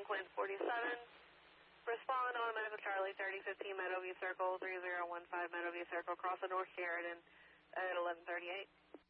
Quint 47. Respond on Medical Charlie 3015 Meadowview Circle 3015 Meadowview Circle. Cross the North Sheridan at 11:38.